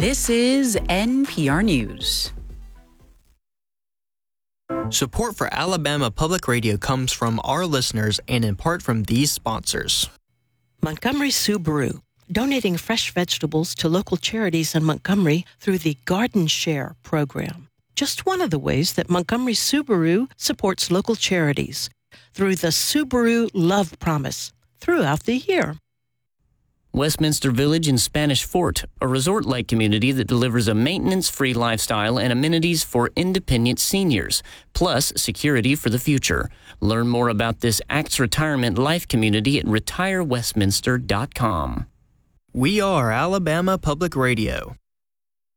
This is NPR News. Support for Alabama Public Radio comes from our listeners and in part from these sponsors. Montgomery Subaru, donating fresh vegetables to local charities in Montgomery through the Garden Share program. Just one of the ways that Montgomery Subaru supports local charities, through the Subaru Love Promise throughout the year. Westminster Village in Spanish Fort, a resort-like community that delivers a maintenance-free lifestyle and amenities for independent seniors, plus security for the future. Learn more about this ACTS Retirement Life community at retirewestminster.com. We are Alabama Public Radio.